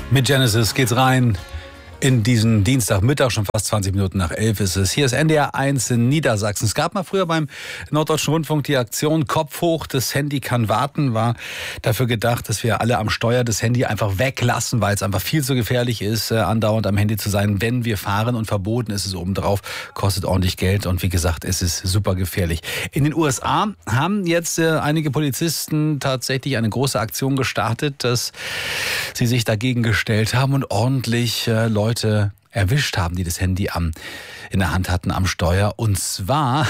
Mit Genesis geht's rein in diesen Dienstagmittag, schon fast 20 Minuten nach 11 ist es. Hier ist NDR 1 in Niedersachsen. Es gab mal früher beim Norddeutschen Rundfunk die Aktion Kopf hoch, das Handy kann warten, war dafür gedacht, dass wir alle am Steuer das Handy einfach weglassen, weil es einfach viel zu gefährlich ist, andauernd am Handy zu sein, wenn wir fahren, und verboten ist es obendrauf, kostet ordentlich Geld und wie gesagt, es ist super gefährlich. In den USA haben jetzt einige Polizisten tatsächlich eine große Aktion gestartet, dass sie sich dagegen gestellt haben und ordentlich Leute erwischt haben, die das Handy in der Hand hatten am Steuer. Und zwar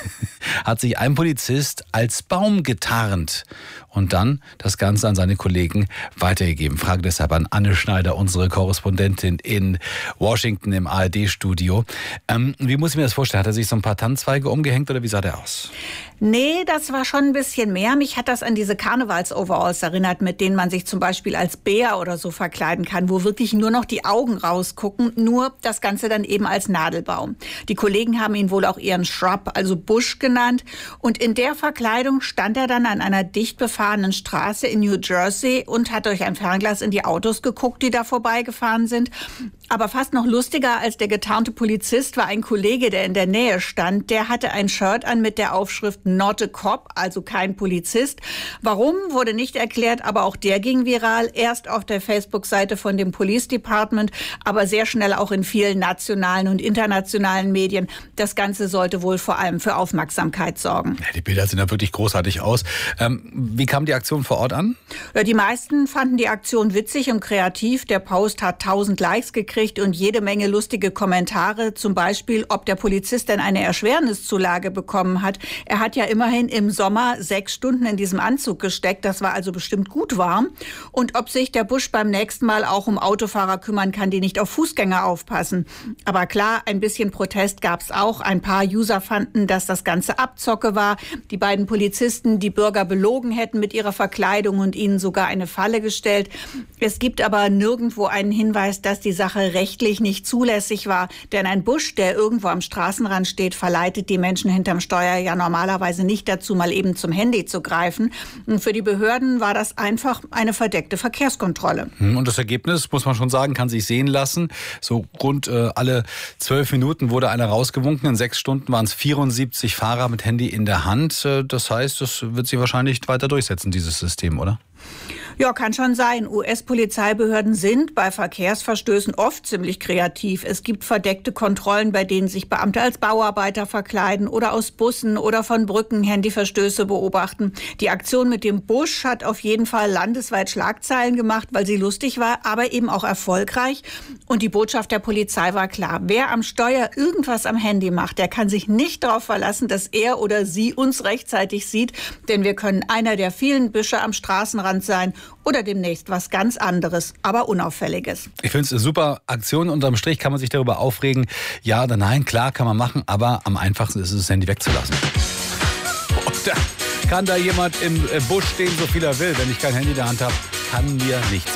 hat sich ein Polizist als Baum getarnt und dann das Ganze an seine Kollegen weitergegeben. Frage deshalb an Anne Schneider, unsere Korrespondentin in Washington im ARD-Studio. Wie muss ich mir das vorstellen? Hat er sich so ein paar Tannenzweige umgehängt oder wie sah der aus? Nee, das war schon ein bisschen mehr. Mich hat das an diese Karnevals-Overalls erinnert, mit denen man sich zum Beispiel als Bär oder so verkleiden kann, wo wirklich nur noch die Augen rausgucken, nur das Ganze dann eben als Nadelbaum. Die Kollegen haben ihn wohl auch ihren Shrub, also Busch genannt. Und in der Verkleidung stand er dann an einer dicht befahrenen Straße in New Jersey und hat durch ein Fernglas in die Autos geguckt, die da vorbeigefahren sind. Aber fast noch lustiger als der getarnte Polizist war ein Kollege, der in der Nähe stand. Der hatte ein Shirt an mit der Aufschrift Not a Cop, also kein Polizist. Warum, wurde nicht erklärt, aber auch der ging viral. Erst auf der Facebook-Seite von dem Police Department, aber sehr schnell auch in vielen nationalen und internationalen Medien. Das Ganze sollte wohl vor allem für Aufmerksamkeit sorgen. Ja, die Bilder sehen ja wirklich großartig aus. Wie kam die Aktion vor Ort an? Ja, die meisten fanden die Aktion witzig und kreativ. Der Post hat 1000 Likes gekriegt und jede Menge lustige Kommentare. Zum Beispiel, ob der Polizist denn eine Erschwerniszulage bekommen hat. Er hat ja immerhin im Sommer 6 Stunden in diesem Anzug gesteckt. Das war also bestimmt gut warm. Und ob sich der Busch beim nächsten Mal auch um Autofahrer kümmern kann, die nicht auf Fußgänger aufpassen. Aber klar, ein bisschen Protest gab es auch. Ein paar User fanden, dass das Ganze Abzocke war. Die beiden Polizisten die Bürger belogen hätten mit ihrer Verkleidung und ihnen sogar eine Falle gestellt. Es gibt aber nirgendwo einen Hinweis, dass die Sache rechtlich nicht zulässig war. Denn ein Busch, der irgendwo am Straßenrand steht, verleitet die Menschen hinterm Steuer ja normalerweise nicht dazu, mal eben zum Handy zu greifen. Und für die Behörden war das einfach eine verdeckte Verkehrskontrolle. Und das Ergebnis, muss man schon sagen, kann sich sehen lassen. So rund alle 12 Minuten wurde einer rausgewunken. In 6 Stunden waren es 74 Fahrer mit Handy in der Hand. Das heißt, das wird sich wahrscheinlich weiter durchsetzen, dieses System, oder? Ja, kann schon sein. US-Polizeibehörden sind bei Verkehrsverstößen oft ziemlich kreativ. Es gibt verdeckte Kontrollen, bei denen sich Beamte als Bauarbeiter verkleiden oder aus Bussen oder von Brücken Handyverstöße beobachten. Die Aktion mit dem Busch hat auf jeden Fall landesweit Schlagzeilen gemacht, weil sie lustig war, aber eben auch erfolgreich. Und die Botschaft der Polizei war klar. Wer am Steuer irgendwas am Handy macht, der kann sich nicht darauf verlassen, dass er oder sie uns rechtzeitig sieht. Denn wir können einer der vielen Büsche am Straßenrand sein oder demnächst was ganz anderes, aber Unauffälliges. Ich finde es eine super Aktion. Unterm Strich kann man sich darüber aufregen. Ja oder nein, klar kann man machen, aber am einfachsten ist es, das Handy wegzulassen. Und da kann da jemand im Busch stehen, so viel er will. Wenn ich kein Handy in der Hand habe, kann mir nichts